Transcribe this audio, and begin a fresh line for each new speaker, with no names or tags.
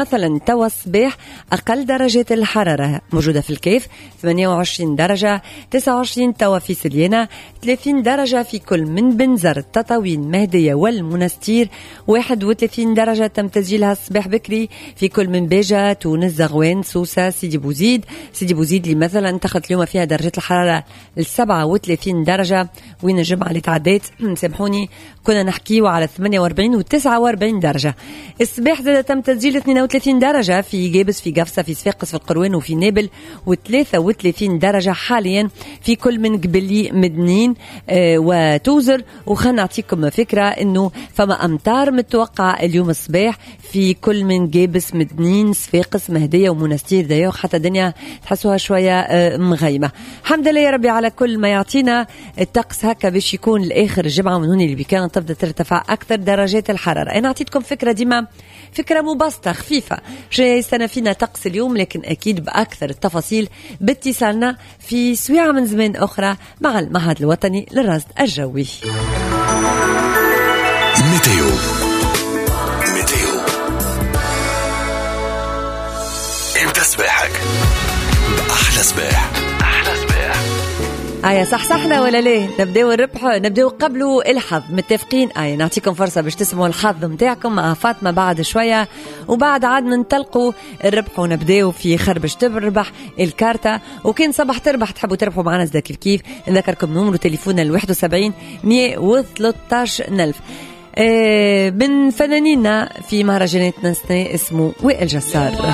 مثلا توا الصباح أقل درجات الحرارة موجودة في الكيف 28 درجة، 29 توا في سليانة، 30 درجة في كل من بنزرت، تطاوين، مهدية والمنستير، 31 درجة تم تسجيلها الصباح بكري في كل من باجة، تونس، زغوان، سوسة، سيدي بوزيد اللي مثلا انتخذت اليوم فيها درجة الحرارة 37 درجة. وين الجمعة اللي تعديت سامحوني كنا نحكيوا على 48 و 49 درجة. الصباح زاد تم تسجيل 32 درجة في جابس، في قفصة، في صفاقس، في القروان وفي نابل، و33 درجة حاليا في كل من قبلي، مدنين وتوزر. وخلنا نعطيكم فكرة انه فما امطار متوقع اليوم الصباح في كل من جابس، مدنين، صفاقس، مهدية ومنستير. دايو حتى الدنيا تحسوها شوية مغيمة. الحمد لله يا ربي على كل ما يعطينا الطقس هكا باش يكون لآخر الجمعة، من هون اللي بكان تبدأ ترتفع أكثر درجات الحرارة. أنا أعطيتكم فكرة ديما فكرة مبسطة خفيفة جاي سنة فينا طقس اليوم، لكن أكيد بأكثر التفاصيل باتصالنا في سويعة من زمان أخرى مع المعهد الوطني للرصد الجوي.
ميتيو ابدأ صباحك بأحلى صباح.
صحصحنا ولا ليه؟ نبداو الربح، نبداو قبله الحظ، متفقين؟ نعطيكم فرصة باش تسمعوا الحظ متاعكم مع فاطمة بعد شوية، وبعد عاد ننطلقوا الربح ونبداو في خربش تربح الكارتة. وكان صباح تربح تحبوا تربحوا معنا زدا كيف نذكركم نمرو تليفوننا 71 113 ألف. من فنانينا في مهرجانات نسني اسمه وائل جسار.